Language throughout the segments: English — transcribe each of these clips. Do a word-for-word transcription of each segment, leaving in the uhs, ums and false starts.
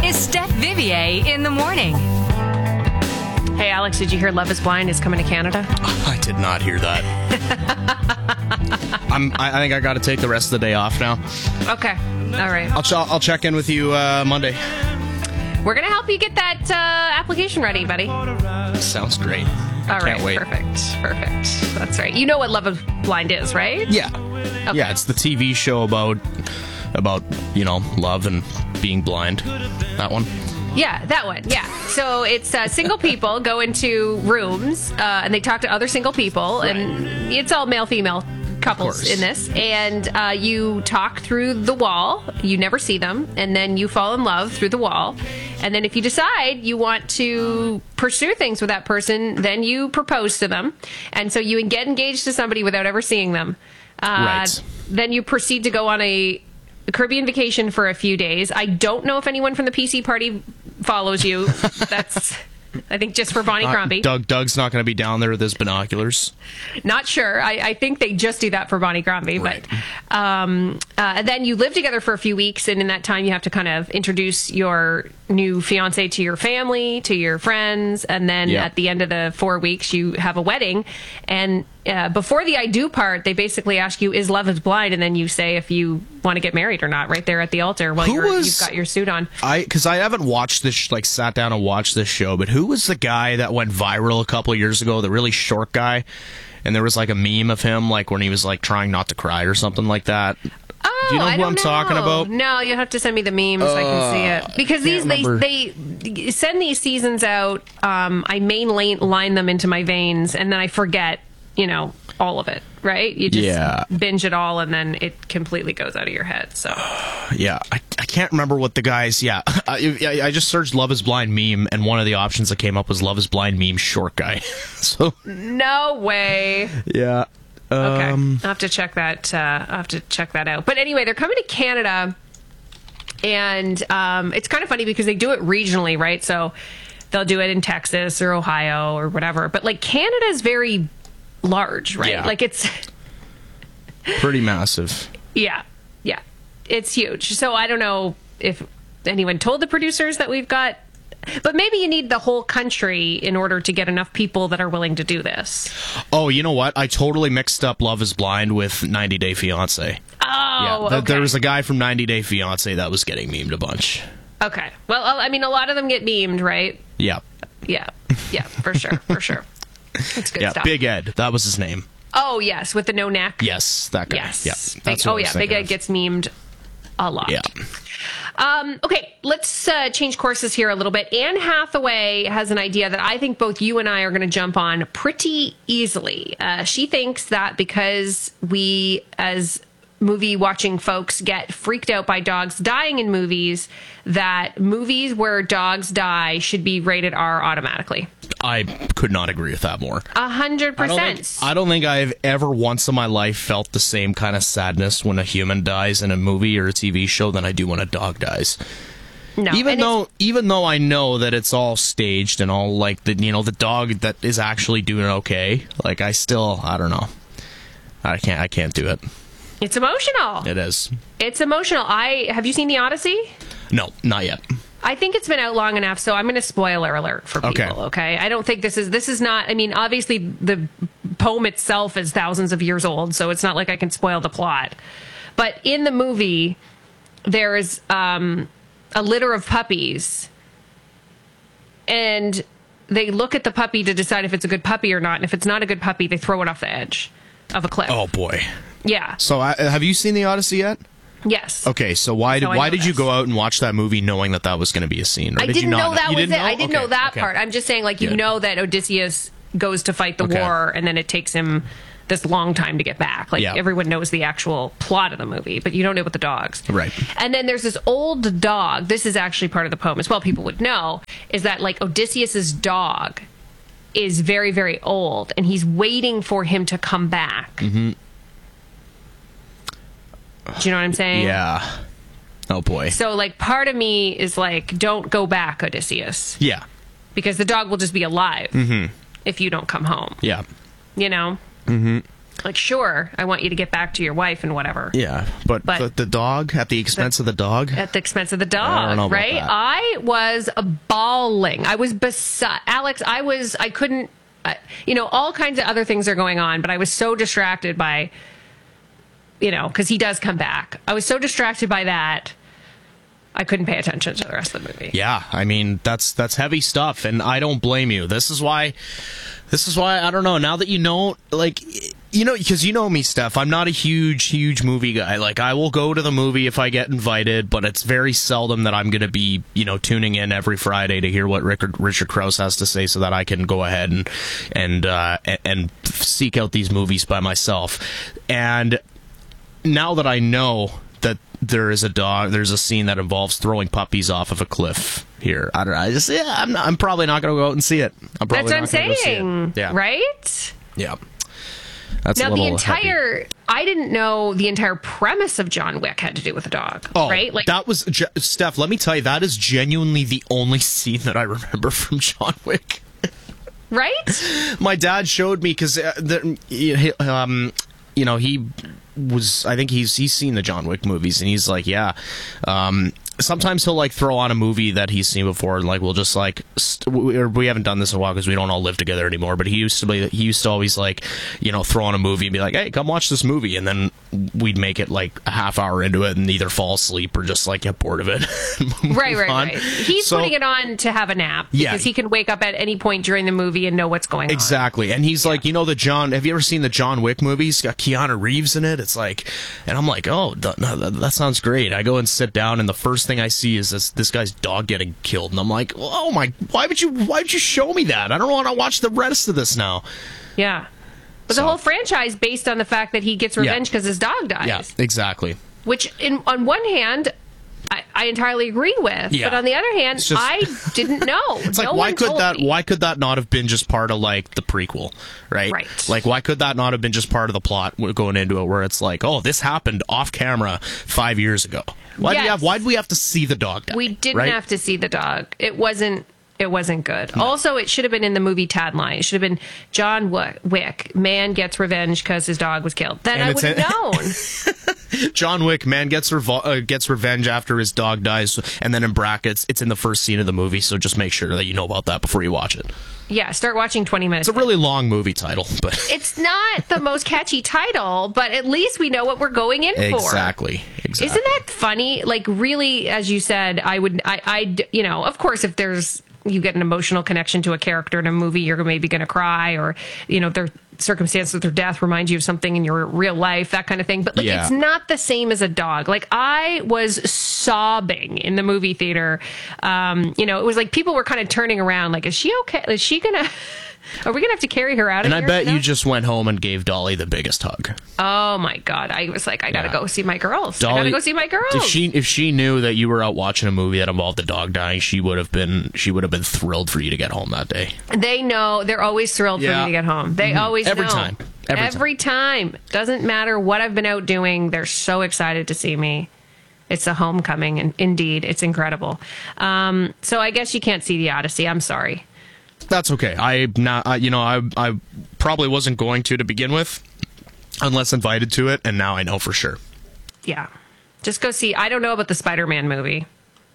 is Steph Vivier in the morning. Hey, Alex, did you hear Love is Blind is coming to Canada? I did not hear that. I'm, I, I think I got to take the rest of the day off now. Okay. All right. I'll, ch- I'll check in with you uh, Monday. We're going to help you get that uh, application ready, buddy. Sounds great. All right. Can't wait. Perfect. Perfect. That's right. You know what Love is Blind is, right? Yeah. Okay. Yeah, it's the T V show about, about, you know, love and being blind. That one. Yeah, that one. Yeah. So it's uh, single people go into rooms uh, and they talk to other single people, Right. and it's all male female couples in this. And uh, you talk through the wall. You never see them, and then you fall in love through the wall. And then if you decide you want to pursue things with that person, then you propose to them, and so you get engaged to somebody without ever seeing them. Uh, Right. Then you proceed to go on a Caribbean vacation for a few days. I don't know if anyone from the P C party follows you. That's, I think, just for Bonnie Uh, Crombie. Doug Doug's not going to be down there with his binoculars. Not sure. I, I think they just do that for Bonnie Crombie. Right. But um, uh, and then you live together for a few weeks, and in that time you have to kind of introduce your new fiance to your family, to your friends, and then Yeah. at the end of the four weeks you have a wedding. And uh, before the I do part, they basically ask you, is love is blind? And then you say if you want to get married or not right there at the altar while Who you're, was- you've got your suit on. I because I haven't watched this, like sat down and watched this show, but who was the guy that went viral a couple of years ago, the really short guy, and there was like a meme of him like when he was like trying not to cry or something like that. Oh, Do you know I who don't I'm talking know. about? No, you have to send me the memes so I can see it. Because these remember. they they send these seasons out. Um, I main line, line them into my veins, and then I forget, you know, all of it. Right? You just Yeah. binge it all, and then it completely goes out of your head. So Yeah, I, I can't remember what the guys. Yeah, I, I, I just searched "Love Is Blind" meme, and one of the options that came up was "Love Is Blind" meme short guy. So no way. yeah, Okay, um, I'll have to check that. Uh, I'll have to check that out. But anyway, they're coming to Canada, and um, it's kind of funny because they do it regionally, right? So they'll do it in Texas or Ohio or whatever. But like Canada is very large, right? Yeah. Like it's pretty massive. yeah, yeah, it's huge. So I don't know if anyone told the producers that we've got. But maybe you need the whole country in order to get enough people that are willing to do this. Oh, you know what? I totally mixed up "Love Is Blind" with ninety Day Fiancé. Oh, Yeah, th- okay. there was a guy from ninety Day Fiancé that was getting memed a bunch. Okay. Well, I mean, a lot of them get memed, right? Yeah, Yeah. Yeah, for sure. For sure. It's good yeah, stuff. Big Ed, that was his name. Oh, yes, with the no neck. Yes, that guy. Yes. Yeah, Big, that's what oh, I was yeah. Big thinking Ed of. gets memed a lot. Yeah. Um, okay, let's uh, change courses here a little bit. Anne Hathaway has an idea that I think both you and I are going to jump on pretty easily. Uh, she thinks that because we, as movie watching folks, get freaked out by dogs dying in movies, that movies where dogs die should be rated R automatically. I could not agree with that more. A hundred I don't, think, percent. I don't think I've ever once in my life felt the same kind of sadness when a human dies in a movie or a T V show than I do when a dog dies. No, Even and though, even though I know that it's all staged and all like the, you know, the dog that is actually doing okay, like I still, I don't know, I can't, I can't do it. it's emotional. It is. It's emotional. I have you seen The Odyssey? No, not yet. I think it's been out long enough, so I'm going to spoiler alert for people. Okay. Okay. I don't think this is this is not. I mean, obviously the poem itself is thousands of years old, so it's not like I can spoil the plot. But in the movie, there is um, a litter of puppies, and they look at the puppy to decide if it's a good puppy or not. And if it's not a good puppy, they throw it off the edge of a cliff. Oh boy. Yeah. So I, have you seen The Odyssey yet? Yes. Okay, so why did So I why know did you this. go out and watch that movie knowing that that was going to be a scene? Or I did didn't you not know that you was it. didn't I didn't Okay, know that okay. part. I'm just saying, like, you Good. know that Odysseus goes to fight the Okay. war, and then it takes him this long time to get back. Like, Yeah. everyone knows the actual plot of the movie, but you don't know about the dogs. Right. And then there's this old dog. This is actually part of the poem as well. People would know is that like Odysseus's dog is very, very old, and he's waiting for him to come back. Mm-hmm. Do you know what I'm saying? Yeah. Oh boy. So, like, part of me is like, don't go back, Odysseus, Yeah. because the dog will just be alive Mm-hmm. if you don't come home. Yeah. You know? Mm-hmm. Like, sure, I want you to get back to your wife and whatever. Yeah, but, But- the, the dog at the expense of the dog. At the expense of the I dog, don't know about right? that. I was bawling. I was beside Alex. I was. I couldn't. I, you know, all kinds of other things are going on, but I was so distracted by, you know, because he does come back. I was so distracted by that, I couldn't pay attention to the rest of the movie. Yeah, I mean that's that's heavy stuff, and I don't blame you. This is why. This is why I don't know. Now that you know, like. You know, because you know me, Steph, I'm not a huge, huge movie guy. Like, I will go to the movie if I get invited, but it's very seldom that I'm going to be, you know, tuning in every Friday to hear what Richard, Richard Krause has to say so that I can go ahead and, and, uh, and seek out these movies by myself. And now that I know that there is a dog, there's a scene that involves throwing puppies off of a cliff here. I don't know. I just, yeah, I'm, not, I'm probably not going to go out and see it. I'm probably That's what I'm not gonna go see it. saying, Yeah. right? Yeah. That's Now a little the entire, heavy. I didn't know the entire premise of John Wick had to do with a dog, Oh, right? Like that was ge- Steph. Let me tell you, that is genuinely the only scene that I remember from John Wick. right? My dad showed me because, uh, the- he- um, you know, he was. I think he's he's seen the John Wick movies, and he's like, yeah. Um, sometimes he'll like throw on a movie that he's seen before, and like we'll just like st- we, or we haven't done this in a while because we don't all live together anymore. But he used to be he used to always like you know throw on a movie and be like, hey, come watch this movie, and then we'd make it like a half hour into it and either fall asleep or just like get bored of it. and Right, move right, on. right. He's So- putting it on to have a nap Yeah. because he can wake up at any point during the movie and know what's going on. Exactly. And he's like, you know, the John, have you ever seen the John Wick movies? It's got Keanu Reeves in it. It's like, and I'm like, oh, th- no, that, that sounds great. I go and sit down, and the first thing I see is this this guy's dog getting killed. And I'm like, oh my, why would you, why would you show me that? I don't want to watch the rest of this now. Yeah. But So- the whole franchise based on the fact that he gets revenge because his dog dies. Yeah, exactly. Which, in, on one hand, I, I entirely agree with. Yeah. But on the other hand, It's just- I didn't know. It's like, No why one could told that, me. why could that not have been just part of like the prequel, right? Right. Like, why could that not have been just part of the plot going into it where it's like, oh, this happened off camera five years ago. Why do we Yes. have, why do we have to see the dog die? We didn't right? have to see the dog. It wasn't. It wasn't good. Also, it should have been in the movie tagline. It should have been John Wick, Wick man gets revenge because his dog was killed. Then And I it's would have known. John Wick, man gets revo- uh, gets revenge after his dog dies, and then in brackets, it's in the first scene of the movie. So just make sure that you know about that before you watch it. Yeah, start watching twenty minutes. It's a really long movie title, but It's not the most catchy title, but at least we know what we're going in for. exactly, exactly. Isn't that funny? Like, really, as you said, I would, I, I, you know, of course, if there's, you get an emotional connection to a character in a movie, you're maybe going to cry, or, you know, their circumstance of their death reminds you of something in your real life, that kind of thing. But like, Yeah. it's not the same as a dog. Like, I was sobbing in the movie theater. Um, you know, it was like people were kind of turning around, like, is she okay? Is she gonna? Are we gonna have to carry her out? And of I here? bet know? you just went home and gave Dolly the biggest hug. Oh my god! I was like, I gotta Yeah. go see my girls. I Dolly, gotta go see my girls. If she if she knew that you were out watching a movie that involved a dog dying, she would have been she would have been thrilled for you to get home that day. They know. They're always thrilled for Yeah. me to get home. They always Every know. time. Every Every time. Doesn't matter what I've been out doing. They're so excited to see me. It's a homecoming, and indeed, it's incredible. Um, so I guess you can't see the Odyssey. I'm sorry. That's okay. I not I, you know I I probably wasn't going to to begin with, unless invited to it, and now I know for sure. Yeah, just go see. I don't know about the Spider-Man movie.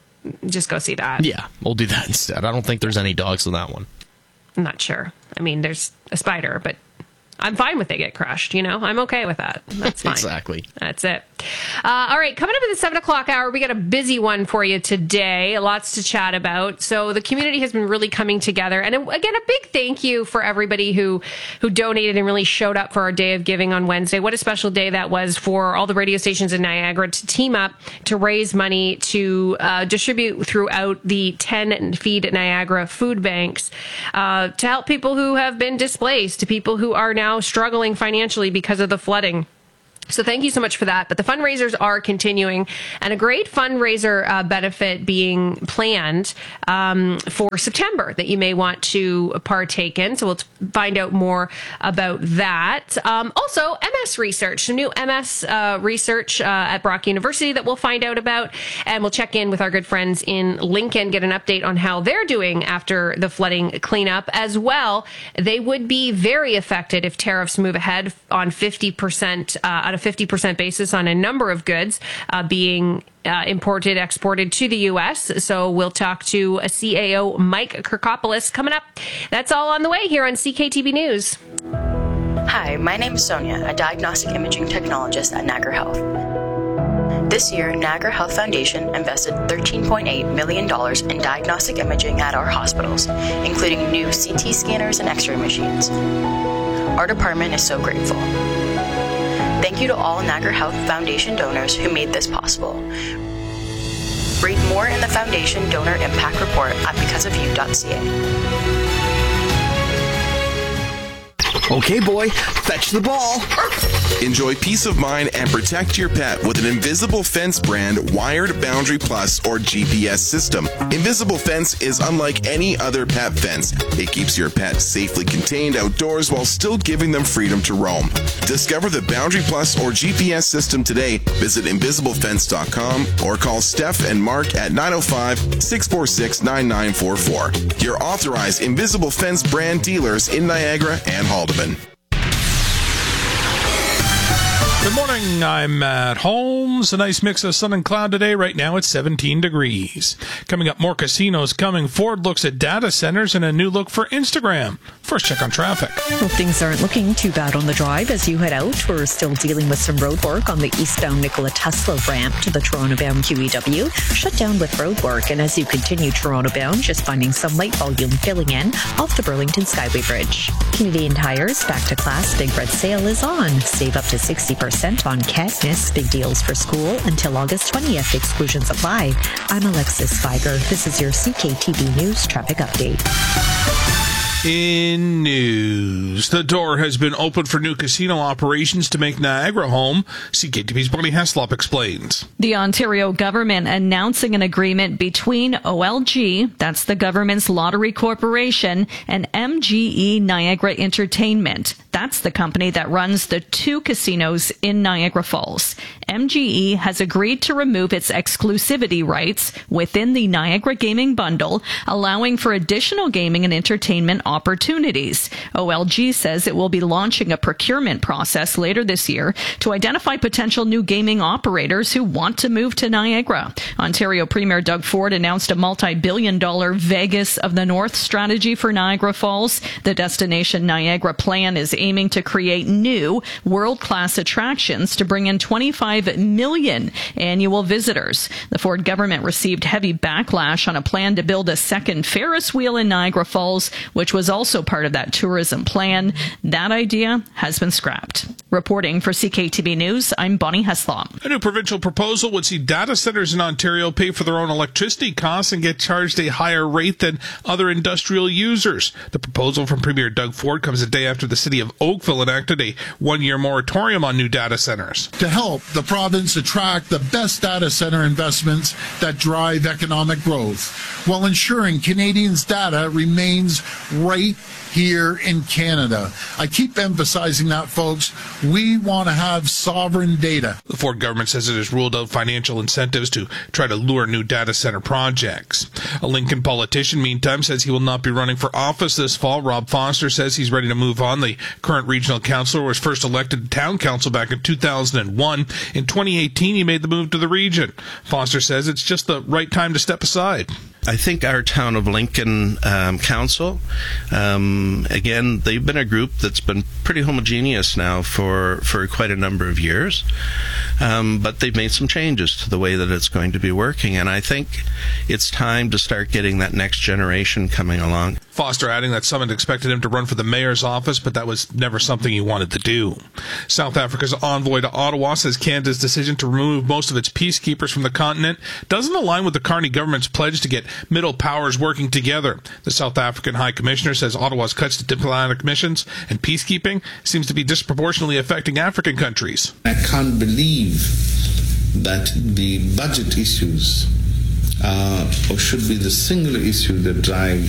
Just go see that. Yeah, we'll do that instead. I don't think there's any dogs in that one. I'm not sure. I mean, there's a spider, but I'm fine with they get crushed. You know, I'm okay with that. That's fine. Exactly. That's it. Uh, all right, coming up at the seven o'clock hour, we got a busy one for you today. Lots to chat about. So the community has been really coming together, and again, a big thank you for everybody who who donated and really showed up for our Day of Giving on Wednesday. What a special day that was for all the radio stations in Niagara to team up to raise money to uh, distribute throughout the ten Feed Niagara food banks uh, to help people who have been displaced, to people who are now struggling financially because of the flooding. So thank you so much for that. But the fundraisers are continuing, and a great fundraiser uh, benefit being planned um, for September that you may want to partake in. So we'll t- find out more about that. Um, also, M S research, some new M S uh, research uh, at Brock University that we'll find out about. And we'll check in with our good friends in Lincoln, get an update on how they're doing after the flooding cleanup. As well, they would be very affected if tariffs move ahead on fifty percent uh, on a fifty percent basis on a number of goods uh, being uh, imported, exported to the U S. So we'll talk to a C A O, Mike Kirkopoulos, coming up. That's all on the way here on C K T B News. Hi, my name is Sonia, a diagnostic imaging technologist at Niagara Health. This year, Niagara Health Foundation invested thirteen point eight million dollars in diagnostic imaging at our hospitals, including new C T scanners and X-ray machines. Our department is so grateful. Thank you to all Niagara Health Foundation donors who made this possible. Read more in the Foundation Donor Impact Report at because of you dot c a. Okay, boy, fetch the ball. Enjoy peace of mind and protect your pet with an Invisible Fence brand Wired Boundary Plus or G P S system. Invisible Fence is unlike any other pet fence. It keeps your pet safely contained outdoors while still giving them freedom to roam. Discover the Boundary Plus or G P S system today. Visit invisible fence dot com or call Steph and Mark at nine oh five, six four six, nine nine four four. Your authorized Invisible Fence brand dealers in Niagara and Haldeman. Good morning, I'm Matt Holmes. A nice mix of sun and cloud today. Right now it's seventeen degrees. Coming up, more casinos coming. Ford looks at data centers and a new look for Instagram. First check on traffic. Well, things aren't looking too bad on the drive as you head out. We're still dealing with some road work on the eastbound Nikola Tesla ramp to the Toronto-bound Q E W. Shut down with road work, and as you continue Toronto-bound, just finding some light volume filling in off the Burlington Skyway Bridge. Canadian Tire's Back to Class Big Red Sale is on. Save up to sixty percent on Katniss. Big deals for school until August twentieth. Exclusions apply. I'm Alexis Feiger. This is your C K T B News traffic update. In news, the door has been opened for new casino operations to make Niagara home. C K T B's Bonnie Heslop explains. The Ontario government announcing an agreement between O L G, that's the government's lottery corporation, and M G E Niagara Entertainment. That's the company that runs the two casinos in Niagara Falls. M G E has agreed to remove its exclusivity rights within the Niagara Gaming Bundle, allowing for additional gaming and entertainment opportunities. O L G says it will be launching a procurement process later this year to identify potential new gaming operators who want to move to Niagara. Ontario Premier Doug Ford announced a multi-billion dollar Vegas of the North strategy for Niagara Falls. The Destination Niagara plan is aiming to create new world-class attractions to bring in twenty-five million annual visitors. The Ford government received heavy backlash on a plan to build a second Ferris wheel in Niagara Falls, which was also part of that tourism plan. That idea has been scrapped. Reporting for C K T B News, I'm Bonnie Heslop. A new provincial proposal would see data centers in Ontario pay for their own electricity costs and get charged a higher rate than other industrial users. The proposal from Premier Doug Ford comes a day after the city of Oakville enacted a one-year moratorium on new data centers. To help the province attract the best data center investments that drive economic growth, while ensuring Canadians' data remains right here in Canada. I keep emphasizing that, folks. We want to have sovereign data. The Ford government says it has ruled out financial incentives to try to lure new data center projects. A Lincoln politician, meantime, says he will not be running for office this fall. Rob Foster says he's ready to move on. The current regional councillor was first elected to town council back in two thousand one. In twenty eighteen, he made the move to the region. Foster says it's just the right time to step aside. I think our town of Lincoln um, council, um, again, they've been a group that's been pretty homogeneous now for, for quite a number of years, um, but they've made some changes to the way that it's going to be working, and I think it's time to start getting that next generation coming along. Foster adding that some had expected him to run for the mayor's office, but that was never something he wanted to do. South Africa's envoy to Ottawa says Canada's decision to remove most of its peacekeepers from the continent doesn't align with the Carney government's pledge to get middle powers working together. The South African High Commissioner says Ottawa's cuts to diplomatic missions and peacekeeping seems to be disproportionately affecting African countries. I can't believe that the budget issues uh, or should be the singular issue that drives